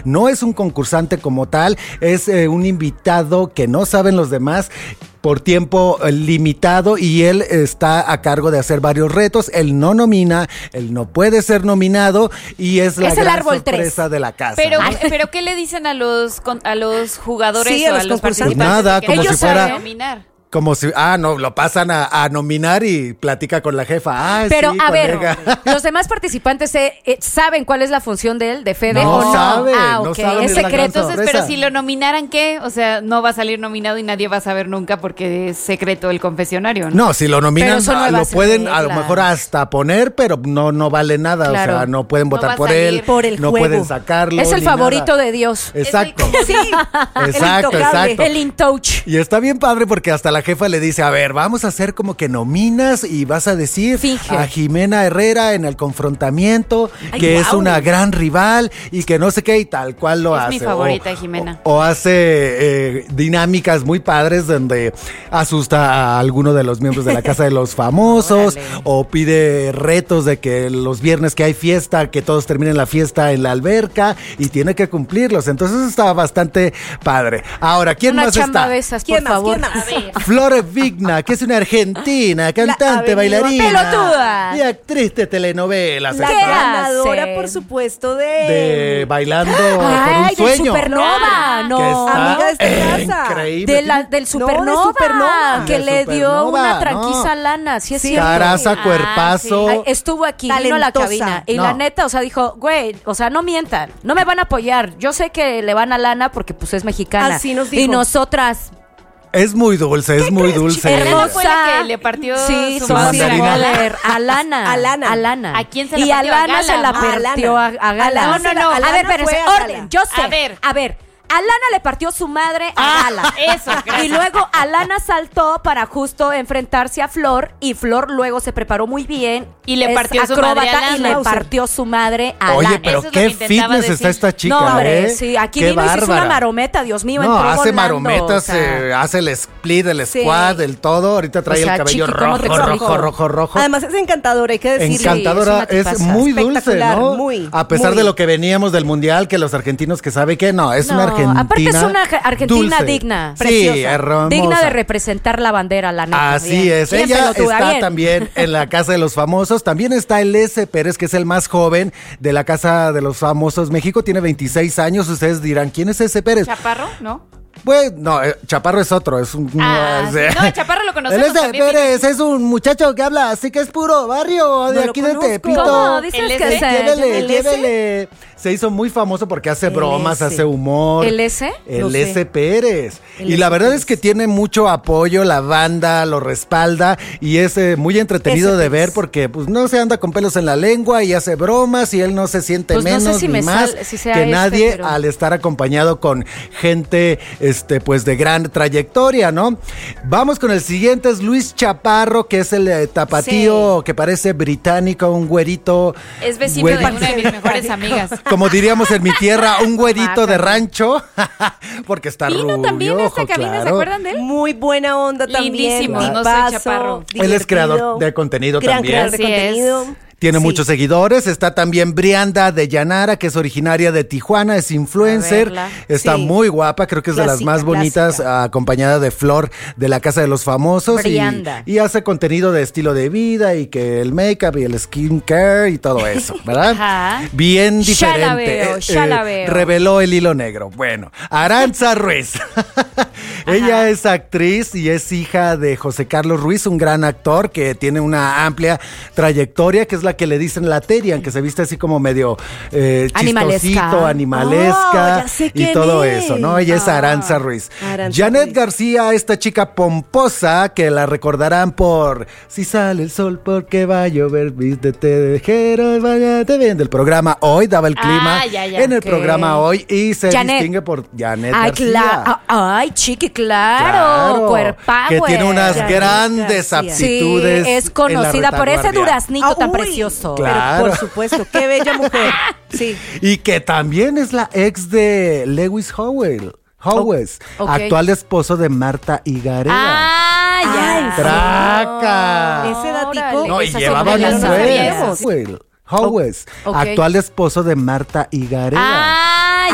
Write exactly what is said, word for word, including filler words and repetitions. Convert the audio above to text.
no es un concursante como tal, es eh, un invitado que no saben los demás, por tiempo eh, limitado, y él está a cargo de hacer varios retos. Él no nomina, él no puede ser nominado, y es la es gran árbol sorpresa tres. De la casa. Pero, ¿no? pero ¿qué le dicen a los a los jugadores Sí, o a los a los concursantes? participantes? Nada, que como ellos si fuera- saben nominar. Como si, ah, no, lo pasan a, a nominar y platica con la jefa. Ah, Pero sí, a ver, colega. los demás participantes eh, eh, saben cuál es la función de él, de Fede, No o no. saben, ah, no ok. saben, Es es la gran secreto. Entonces, sorpresa. pero si lo nominaran, ¿qué? O sea, no va a salir nominado y nadie va a saber nunca porque es secreto el confesionario, ¿no? No, si lo Pero nominan, eso no ah, va a lo ser pueden a lo regla. mejor hasta poner, pero no, no vale nada. Claro. O sea, no pueden No votar va a por salir. él, Por el no juego. pueden sacarlo. Es el ni favorito nada. de Dios. Exacto. Sí. Exacto, el exacto. El in touch. Y está bien padre porque hasta la jefa le dice, a ver, vamos a hacer como que nominas y vas a decir Finge. a Jimena Herrera en el confrontamiento, Ay, que es guau. una gran rival y que no sé qué, y tal cual lo Es hace. mi favorita, O- Jimena. O, o hace eh, dinámicas muy padres donde asusta a alguno de los miembros de la Casa de los Famosos. Órale. O pide retos de que los viernes que hay fiesta, que todos terminen la fiesta en la alberca, y tiene que cumplirlos. Entonces está bastante padre. Ahora, ¿quién Una más chamba está? de esas, por ¿Quién más? favor. ¿Quién más? A ver. Flor Vigna, que es una argentina, cantante, ha venido bailarina pelotuda. y actriz de telenovelas. La ¿Qué Está ganadora, hace? por supuesto, de... de Bailando por Ay, un del sueño. Supernova, Que no. está Amiga de esta casa. increíble. De la, del No, Supernova, de Supernova. que De le dio Supernova, una no. tranquiza lana, sí es Sí. cierto. Caraza, Ah, cuerpazo. Ay, estuvo aquí, vino a la Talentosa. cabina. Y No. la neta, o sea, dijo, güey, o sea, no mientan, no me van a apoyar. Yo sé que le van a lana porque pues es mexicana. Así nos dijo. Y nosotras, Es muy dulce, es muy dulce. Hermosa. hermosa. fue la que le partió sí, su su mandarina. mandarina. A Lana. A Lana. A Lana. ¿A quién se la Y a partió? A Lana Gala, se la ¿no? A partió a, Lana. a Gala. A Lana se la- a a Lana ver, espérense, fue a orden, Gala. yo sé. A ver. A ver. A Lana le partió su madre a Ah, Gala. eso, gracias. Y luego Alana saltó para justo enfrentarse a Flor, y Flor luego se preparó muy bien. Y le es partió su acróbata, madre a Lana. y le partió su madre a Oye, Lana. pero Eso es lo qué que intentaba fitness decir. está esta chica, no, hombre, ¿eh? sí, aquí Qué vino y se hizo una bárbara. marometa, Dios mío, No, entró hace volando, marometas, o sea. eh, hace el split, el Sí. squad, el todo. Ahorita trae O sea, el cabello chiqui, ¿cómo te rojo, explico? rojo, rojo, rojo. Además es encantadora, hay que decirlo. Encantadora, Sí, es una es, tipaza. muy dulce, Espectacular, ¿no? muy, A pesar muy. de lo que veníamos del mundial, que los argentinos que sabe que no, es No, una argentina. aparte es una arge- argentina dulce. digna, Sí, preciosa. hermosa. Digna de representar la bandera, la neta. Así bien. es, Bien ella pelotuda, está bien. también en la Casa de los Famosos. También está el S. Pérez, que es el más joven de la Casa de los Famosos México. Tiene veintiséis años. Ustedes dirán, ¿quién es S. Pérez? ¿Chaparro? ¿No? Pues, no, eh, Chaparro es otro, es un... Ah, eh, sí. No, Chaparro lo El conocemos S. también. Pérez es un muchacho que habla así que es puro barrio de No lo aquí de conozco. Tepito. ¿Cómo? Dices El que S. se... Llévele, ¿El llévele. Se hizo muy famoso porque hace El bromas, S. hace humor. ¿El S? El No sé. S. Pérez. El y la S. verdad Pérez. es que tiene mucho apoyo, la banda lo respalda y es eh, muy entretenido S. de Pérez. ver porque pues no se anda con pelos en la lengua y hace bromas y él no se siente Pues no sé menos si ni me más sal- si sea que este, nadie pero- al estar acompañado con gente este pues de gran trayectoria, ¿no? Vamos con el siguiente, es Luis Chaparro, que es el eh, tapatío que parece británico, un güerito. Es vecino de güerito. una de mis mejores amigas. Como diríamos en mi tierra, un güerito de rancho, porque está Vino rubio, también a esta ojo cabina, ¿se claro. acuerdan de él? Muy buena onda también. Lindísimo, no soy tipazo, chaparro. Él es divertido, creador de contenido gran también. creador de Así es. contenido. Tiene Sí. muchos seguidores. Está también Brianda de Llanara, que es originaria de Tijuana, es influencer. verla. Está Sí. muy guapa, creo que es de las Clásica, más bonitas, clásica. acompañada de Flor de la Casa de los Famosos. y- Brianda. Y, hace contenido de estilo de vida y que el make-up y el skincare y todo eso, ¿verdad? Ajá. Bien Ya diferente. la veo, ya la veo. Reveló el hilo negro. Bueno, Arantxa Ruiz. Ella es actriz y es hija de José Carlos Ruiz, un gran actor que tiene una amplia trayectoria, que es la que le dicen la Terian, que se viste así como medio eh, Animalesca. chistosito, animalesca Oh, ya sé y quién todo es. eso, ¿no? Ella es Ah, Arantxa Ruiz. Arantxa Janet Ruiz. García, esta chica pomposa, que la recordarán por Si sale el sol porque va a llover, vístete de ligero, váyate bien, del programa Hoy, daba el Ah, clima ya, ya, en el ok. programa Hoy y se Janet. distingue por Janet Ay, García. claro. Ay, chiqui, claro. Cuerpa, que güey. tiene unas Janet grandes García. Sí, aptitudes. es conocida por ese duraznito Ah, tan uy, precioso. pero Claro. por supuesto, qué bella mujer. Sí. Y que también es la ex de Lewis Howell. Howes, ok. actual esposo de Marta Higareda. Ah, ya. Ay, ¡Traca! Ese datico. Órale, No, y esa llevaban sorpresa un no buen. sabía. Howell, Howes, Ok. actual esposo de Marta Higareda. Ah,